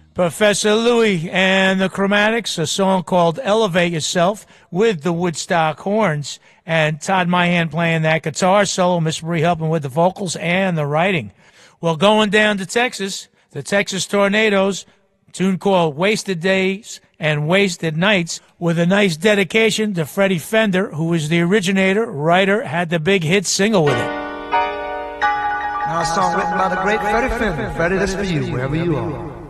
Professor Louie and the Chromatics, a song called Elevate Yourself with the Woodstock Horns, and Todd Myhan playing that guitar solo, Miss Marie helping with the vocals and the writing. Well, going down to Texas, the Texas Tornadoes, a tune called Wasted Days and Wasted Nights, with a nice dedication to Freddie Fender, who was the originator, writer, had the big hit single with it. Now a song written by the great Freddie Fender. Freddie, this for you, wherever you are.